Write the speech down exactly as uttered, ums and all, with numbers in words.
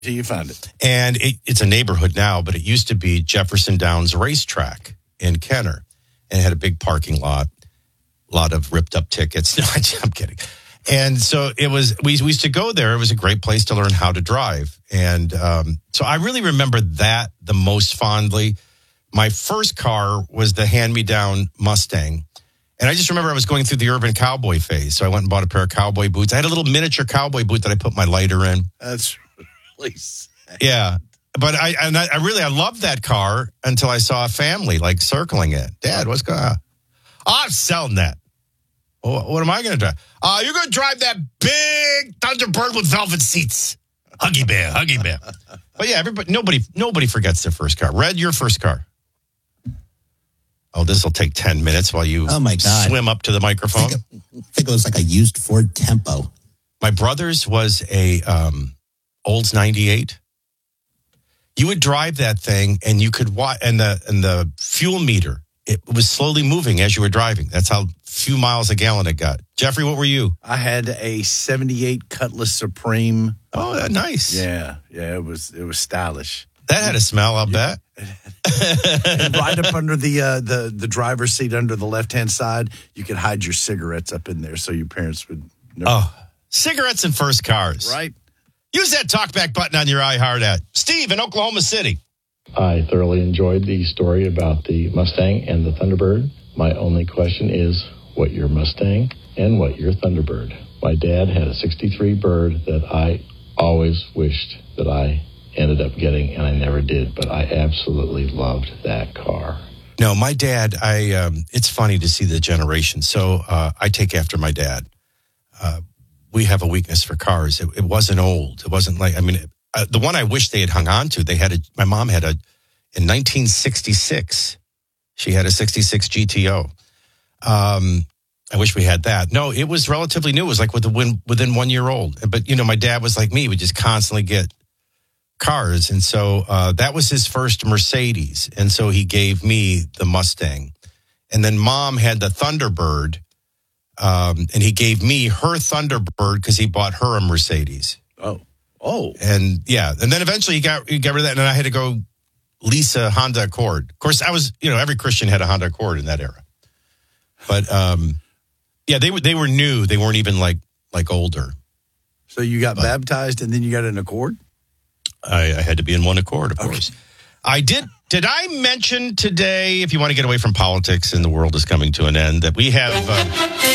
till you find it. And it, it's a neighborhood now, but it used to be Jefferson Downs Racetrack in Kenner. And it had a big parking lot, a lot of ripped up tickets. No, I'm kidding. And so it was, we, we used to go there. It was a great place to learn how to drive. And um, so I really remember that the most fondly. My first car was the hand-me-down Mustang. And I just remember I was going through the urban cowboy phase. So I went and bought a pair of cowboy boots. I had a little miniature cowboy boot that I put my lighter in. That's really sad. Yeah. But I, and I, I really, I loved that car until I saw a family like circling it. Dad, what's going on? Oh, I'm selling that. Well, what am I going to drive? Uh, you're going to drive that big Thunderbird with velvet seats. Huggy Bear, Huggy Bear. But yeah, everybody, nobody, nobody forgets their first car. Red, your first car. Oh, this will take ten minutes while you oh my God. swim up to the microphone. I think, it, I think it was like a used Ford Tempo. My brother's was a um, Olds ninety-eight. You would drive that thing, and you could watch, and the and the fuel meter, it was slowly moving as you were driving. That's how few miles a gallon it got. Jeffrey, what were you? I had a seventy-eight Cutlass Supreme. Oh, nice. Yeah, yeah, it was it was stylish. That had a smell, I'll yeah. bet. And right up under the uh, the the driver's seat, under the left hand side, you could hide your cigarettes up in there, so your parents would never. Oh, cigarettes in first cars, right? Use that talkback button on your iHeart app. Steve in Oklahoma City. I thoroughly enjoyed the story about the Mustang and the Thunderbird. My only question is, what your Mustang and what your Thunderbird? My dad had a sixty-three Bird that I always wished that I ended up getting, and I never did, but I absolutely loved that car. No, my dad, I. Um, it's funny to see the generation. So uh, I take after my dad. Uh, we have a weakness for cars. It, it wasn't old. It wasn't like, I mean, it, uh, the one I wish they had hung on to, they had a, my mom had a, in nineteen sixty-six, she had a sixty-six G T O. Um, I wish we had that. No, it was relatively new. It was like within, within one year old. But, you know, my dad was like me. We just constantly get cars. And so uh, that was his first Mercedes. And so he gave me the Mustang. And then mom had the Thunderbird. Um, and he gave me her Thunderbird because he bought her a Mercedes. Oh. Oh. And yeah. And then eventually he got, he got rid of that. And I had to go lease a Honda Accord. Of course, I was, you know, every Christian had a Honda Accord in that era. But um, yeah, they were, they were new. They weren't even like, like older. So you got but, baptized and then you got an Accord? I, I had to be in one Accord, of okay. course. I did. Did I mention today, if you want to get away from politics and the world is coming to an end, that we have... Uh,